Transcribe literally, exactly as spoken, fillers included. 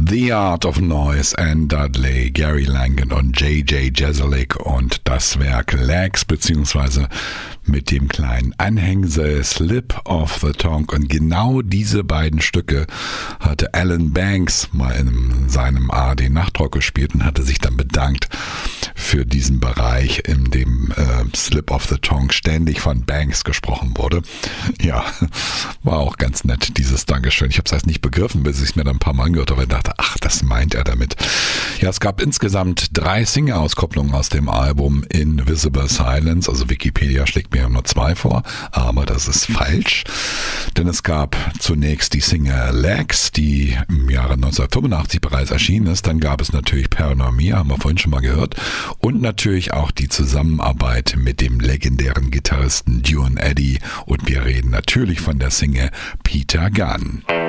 The Art of Noise, Anne Dudley, Gary Langan und J J Jeselnik und das Werk Legs, beziehungsweise mit dem kleinen Anhängsel Slip of the Tongue. Und genau diese beiden Stücke hatte Alan Banks mal in seinem A R D-Nachtrock gespielt und hatte sich dann bedankt für diesen Bereich, in dem äh, Slip of the Tongue ständig von Banks gesprochen wurde. Ja, war auch ganz nett, dieses Dankeschön. Ich habe es erst nicht begriffen, bis ich es mir dann ein paar Mal angehört habe und dachte, ach, das meint er damit. Ja, es gab insgesamt drei Single-Auskopplungen aus dem Album Invisible Silence. Also Wikipedia schlägt mir nur zwei vor, aber das ist falsch. Denn es gab zunächst die Single Legs, die im Jahre neunzehnhundertfünfundachtzig bereits erschienen ist. Dann gab es natürlich Paranormia, haben wir vorhin schon mal gehört. Und natürlich auch die Zusammenarbeit mit dem legendären Gitarristen Duane Eddy. Und wir reden natürlich von der Single Peter Gunn.